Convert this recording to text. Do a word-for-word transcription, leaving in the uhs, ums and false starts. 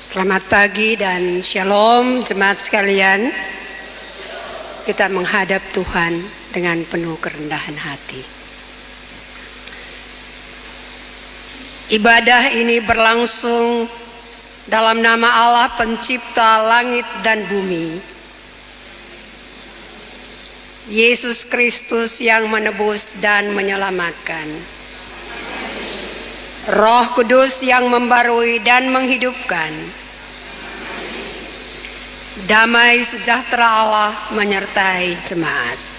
Selamat pagi dan shalom jemaat sekalian. Kita menghadap Tuhan dengan penuh kerendahan hati. Ibadah ini berlangsung dalam nama Allah pencipta langit dan bumi, Yesus Kristus yang menebus dan menyelamatkan, Roh Kudus yang membarui dan menghidupkan. Damai sejahtera Allah menyertai jemaat.